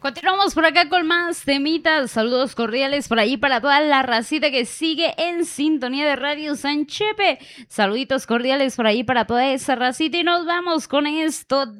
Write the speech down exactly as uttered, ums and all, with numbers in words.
Continuamos por acá con más temitas. Saludos cordiales por ahí para toda la racita que sigue en sintonía de Radio San Chepe. Saluditos cordiales por ahí para toda esa racita y nos vamos con esto